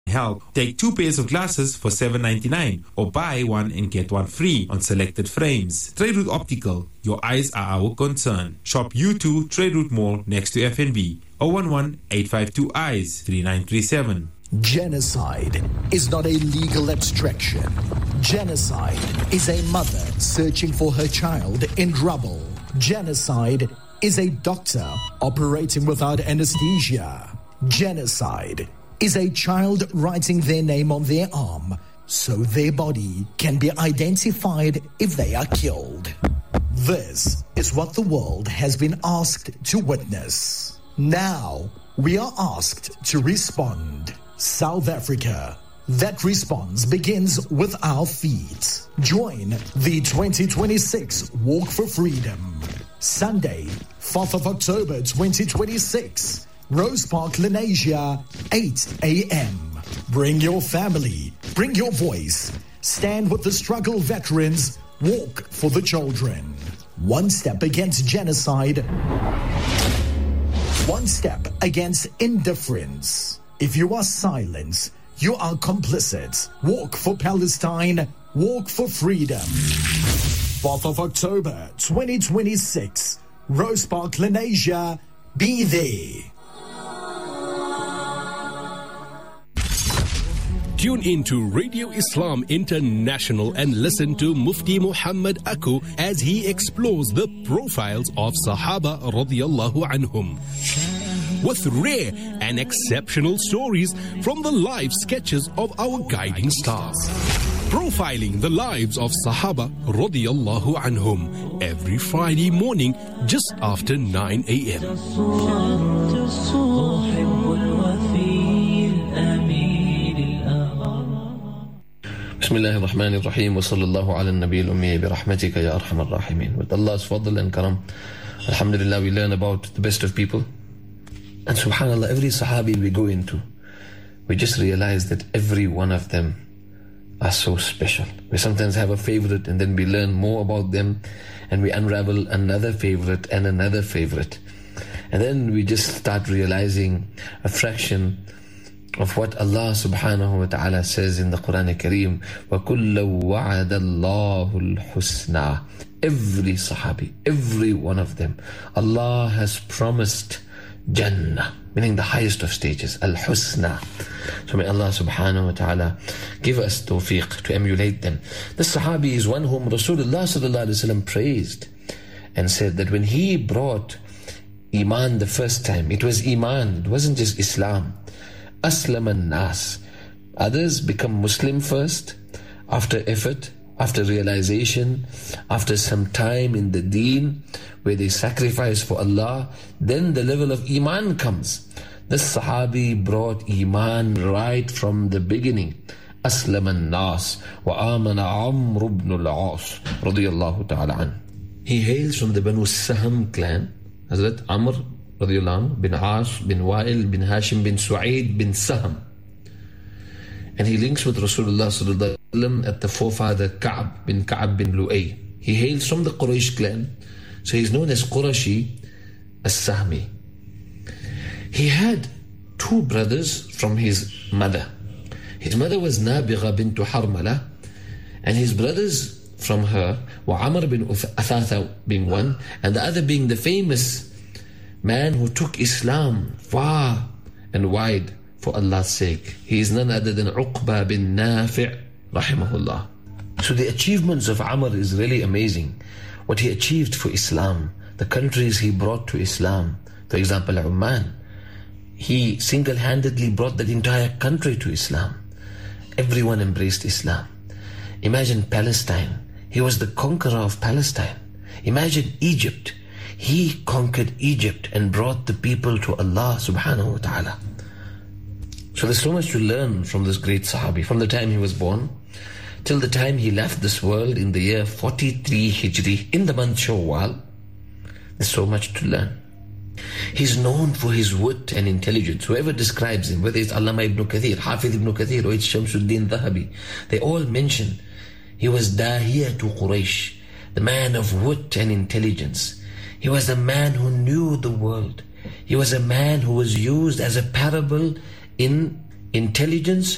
help. Take 2 pairs of glasses for $7.99 or buy one and get one free on selected frames. Trade Route Optical. Your eyes are our concern. Shop U2 Trade Route Mall next to FNB. 011-852-EYES 3937. Genocide is not a legal abstraction. Genocide is a mother searching for her child in rubble. Genocide is a doctor operating without anesthesia. Genocide is a child writing their name on their arm so their body can be identified if they are killed. This is what the world has been asked to witness. Now we are asked to respond. South Africa. That response begins with our feet. Join the 2026 Walk for Freedom. Sunday, 4th of October 2026. Rose Park, Lenasia, 8 a.m. Bring your family. Bring your voice. Stand with the struggle veterans. Walk for the children. One step against genocide. One step against indifference. If you are silent, you are complicit. Walk for Palestine. Walk for freedom. 4th of October 2026. Rose Park, Lenasia. Be there. Tune in to Radio Islam International and listen to Mufti Muhammad Aku as he explores the profiles of Sahaba radiyallahu anhum, with rare and exceptional stories from the life sketches of our guiding stars. Profiling the lives of Sahaba radiyallahu anhum every Friday morning just after 9 a.m. Bismillahir Rahmanir Rahim wa sallallahu ala nabiyil ummi bi rahmatika ya arhamar rahimin. With Allah's fadl and karam, alhamdulillah, we learn about the best of people. And subhanallah, every sahabi we go into, we just realize that every one of them are so special. We sometimes have a favorite and then we learn more about them and we unravel another favorite and another favorite. And then we just start realizing a fraction of what Allah subhanahu wa ta'ala says in the Quran al-Kareem, وَكُلَّ وَعَدَ اللَّهُ الْحُسْنَى. Every sahabi, every one of them, Allah has promised Jannah, meaning the highest of stages, Al-Husna. So may Allah subhanahu wa ta'ala give us tawfiq to emulate them. This sahabi is one whom Rasulullah sallallahu alayhi wa sallam praised and said that when he brought Iman the first time, it was Iman, it wasn't just Islam. Aslam al-Nas. Others become Muslim first, after effort, after realization, after some time in the deen, where they sacrifice for Allah, then the level of Iman comes. This Sahabi brought Iman right from the beginning. Aslam al-Nas wa amana Amr ibn al-As radiyallahu ta'ala an. He hails from the Banu Saham clan. Hazrat Amr radiyallahu anhu bin As bin Wa'il bin Hashim bin Su'aid bin Saham. And he links with Rasulullah sallallahu alaihi wasallam at the forefather Ka'b bin Lu'ay. He hails from the Quraysh clan, so he's known as Qurashi as-Sahmi. He had 2 brothers from his mother. His mother was Nabigha bint Harmala, and his brothers from her were Amr bin Athatha being one, and the other being the famous man who took Islam far and wide for Allah's sake. He is none other than Uqba bin Nafi' rahimahullah. So the achievements of Amr is really amazing. What he achieved for Islam, the countries he brought to Islam. For example, Oman, he single-handedly brought that entire country to Islam. Everyone embraced Islam. Imagine Palestine. He was the conqueror of Palestine. Imagine Egypt. He conquered Egypt and brought the people to Allah subhanahu wa ta'ala. So there's so much to learn from this great Sahabi, from the time he was born till the time he left this world in the year 43 Hijri, in the month Shawwal. There's so much to learn. He's known for his wit and intelligence. Whoever describes him, whether it's Allama ibn Kathir, Hafiz ibn Kathir, or it's Shamsuddin Dhahabi, they all mention he was Dahiya to Quraysh, the man of wit and intelligence. He was a man who knew the world. He was a man who was used as a parable in intelligence